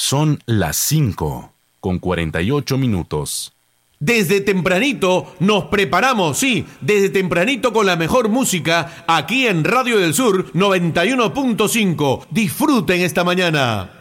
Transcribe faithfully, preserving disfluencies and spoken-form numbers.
Son las cinco con cuarenta y ocho minutos. Desde tempranito nos preparamos, sí, desde tempranito con la mejor música aquí en Radio del Sur noventa y uno punto cinco. Disfruten esta mañana.